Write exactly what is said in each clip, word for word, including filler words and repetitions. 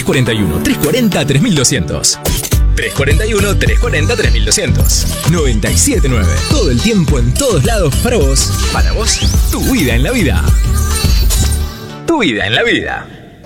cuatro uno, tres cuatro cero, tres mil doscientos. tres cuatro uno, tres cuatro cero, tres mil doscientos. noventa y siete nueve. Todo el tiempo, en todos lados, para vos. Para vos, tu vida en la vida. Tu vida en la vida.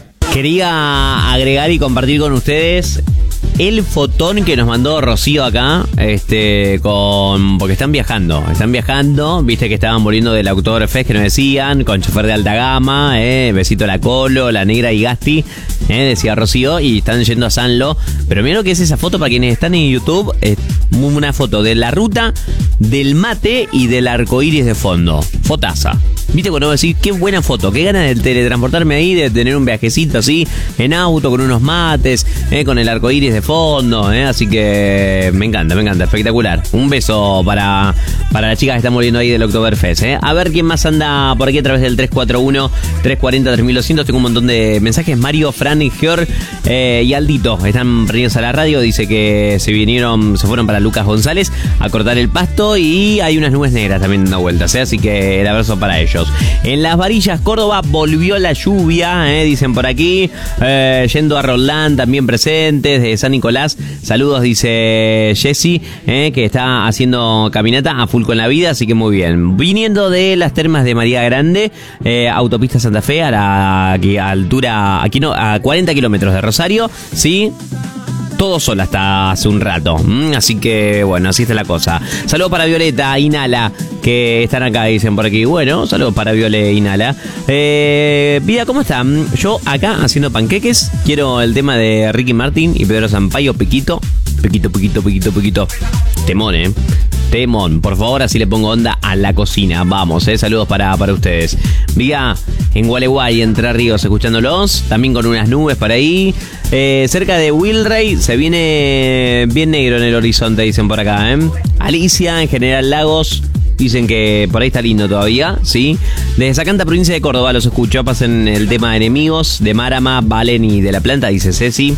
Quería agregar y compartir con ustedes el fotón que nos mandó Rocío acá, este, con porque están viajando, están viajando, viste que estaban volviendo del Oktoberfest que nos decían, con chofer de alta gama, eh, besito a la Colo, la Negra y Gasti, eh, decía Rocío, y están yendo a Sanlo. Pero mira lo que es esa foto para quienes están en YouTube, es una foto de la ruta, del mate y del arcoíris de fondo, fotaza. Viste cuando vos decís, qué buena foto, qué ganas de teletransportarme ahí, de tener un viajecito así, en auto, con unos mates, eh, con el arcoíris de fondo, eh, así que me encanta, me encanta, espectacular. Un beso para, para las chicas que están volviendo ahí del Oktoberfest, eh. A ver quién más anda por aquí a través del tres cuatro uno, tres cuatro cero, tres mil doscientos. Tengo un montón de mensajes. Mario, Fran, Georg eh, y Aldito están prendidos a la radio. Dice que se vinieron, se fueron para Lucas González a cortar el pasto y hay unas nubes negras también dando vueltas, eh, así que el abrazo para ellos. En Las Varillas, Córdoba, volvió la lluvia, eh, dicen por aquí. Eh, yendo a Roldán, también presentes. De San Nicolás, saludos, dice Jessy, eh, que está haciendo caminata a full con la vida, así que muy bien. Viniendo de las termas de María Grande, eh, autopista Santa Fe, a la aquí, a altura, aquí no, a cuarenta kilómetros de Rosario, sí. Todo sola hasta hace un rato. Mm, así que, bueno, así está la cosa. Saludos para Violeta, Inala, que están acá, dicen por aquí. Bueno, saludos para Viole, Inala. Eh, vida, ¿cómo están? Yo acá haciendo panqueques. Quiero el tema de Ricky Martin y Pedro Sampaio, Pequito. Pequito, Pequito, Pequito, Pequito. Temón, ¿eh? Temón, por favor, así le pongo onda a la cocina. Vamos, eh, saludos para, para ustedes. Viga, en Gualeguay, Entre Ríos, escuchándolos. También con unas nubes por ahí. Eh, cerca de Wilray se viene bien negro en el horizonte, dicen por acá, ¿eh? Alicia, en General Lagos. Dicen que por ahí está lindo todavía, ¿sí? Desde Zacanta, provincia de Córdoba, los escucho. Pasen el tema de Enemigos, de Marama, Valen y de La Planta, dice Ceci,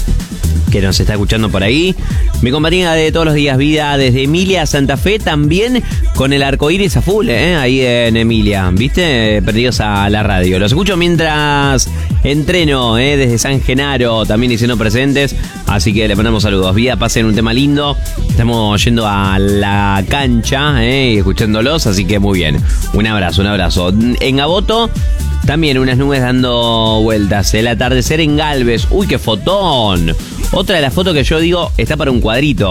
que nos está escuchando por ahí. Mi compañera de todos los días, Vida, desde Emilia a Santa Fe, también con el arcoíris a full, ¿eh? Ahí en Emilia, ¿viste? Perdidos a la radio. Los escucho mientras entreno, ¿eh? Desde San Genaro, también diciendo presentes. Así que le mandamos saludos. Vida, pasen un tema lindo. Estamos yendo a la cancha, ¿eh? Y escuchándolos, así que muy bien. Un abrazo, un abrazo. En Gaboto, también unas nubes dando vueltas. El atardecer en Galvez. Uy, qué fotón. Otra de las fotos que yo digo está para un cuadrito.